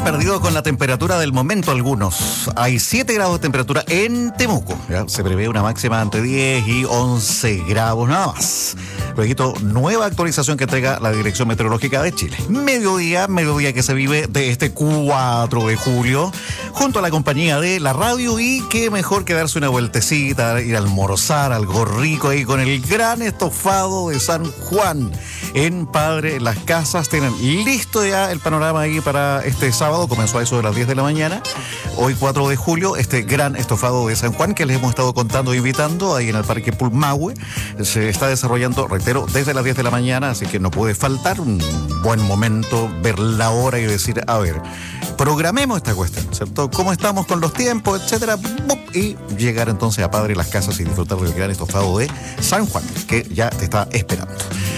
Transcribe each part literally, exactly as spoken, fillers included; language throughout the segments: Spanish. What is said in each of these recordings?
han perdido con la temperatura del momento algunos. Hay siete grados de temperatura en Temuco. ¿Ya? Se prevé una máxima entre diez y once grados nada más. Luego, nueva actualización que entrega la Dirección Meteorológica de Chile. Mediodía, mediodía que se vive de este cuatro de julio, junto a la compañía de la radio, y qué mejor que darse una vueltecita, ir a almorzar algo rico ahí con el gran estofado de San Juan en Padre Las Casas. Tienen listo ya el panorama ahí para este sábado. Comenzó a eso de las diez de la mañana. Hoy cuatro de julio, este gran estofado de San Juan que les hemos estado contando e invitando ahí en el Parque Pulmahue. Se está desarrollando, reitero, desde las diez de la mañana, así que no puede faltar un buen momento, ver la hora y decir, a ver, programemos esta cuestión, ¿cierto? ¿Cómo estamos con los tiempos, etcétera? Y llegar entonces a Padre Las Casas y disfrutar del gran estofado de San Juan, que ya te está esperando.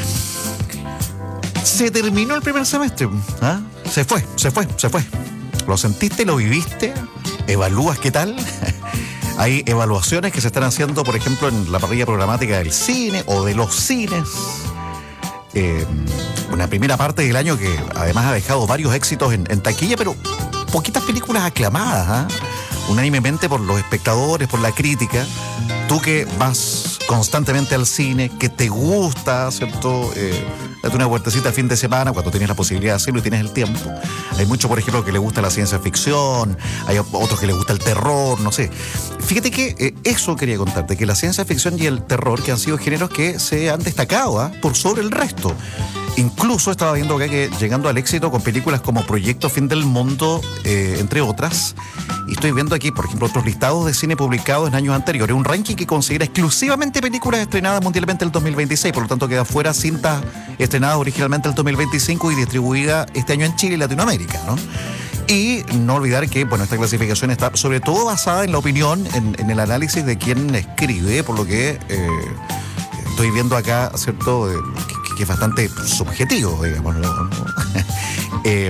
Se terminó el primer semestre, ¿ah? Se fue, se fue, se fue. ¿Lo sentiste, lo viviste? ¿Evalúas qué tal? Hay evaluaciones que se están haciendo, por ejemplo, en la parrilla programática del cine o de los cines. Eh, una primera parte del año que además ha dejado varios éxitos en, en taquilla, pero poquitas películas aclamadas, ¿eh? Unánimemente por los espectadores, por la crítica. Tú que vas constantemente al cine, que te gusta, ¿cierto? Eh, date una vueltecita el fin de semana cuando tienes la posibilidad de hacerlo y tienes el tiempo. Hay muchos, por ejemplo, que le gusta la ciencia ficción, hay otros que les gusta el terror, no sé. Fíjate que eh, eso quería contarte, que la ciencia ficción y el terror, que han sido géneros que se han destacado, ¿eh? por sobre el resto. Incluso estaba viendo acá que llegando al éxito con películas como Proyecto Fin del Mundo, eh, entre otras. Y estoy viendo aquí, por ejemplo, otros listados de cine publicados en años anteriores. Un ranking que considera exclusivamente películas estrenadas mundialmente el dos mil veintiséis. Por lo tanto, queda fuera cintas estrenadas originalmente el dos mil veinticinco y distribuidas este año en Chile y Latinoamérica, ¿no? Y no olvidar que, bueno, esta clasificación está sobre todo basada en la opinión, en, en el análisis de quien escribe, por lo que eh, estoy viendo acá, ¿cierto?, eh, que, que es bastante subjetivo, digamos, ¿no? eh,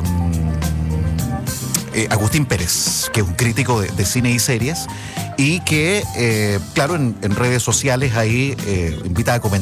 Eh, Agustín Pérez, que es un crítico de, de cine y series, y que, eh, claro, en, en redes sociales ahí eh, invita a comentar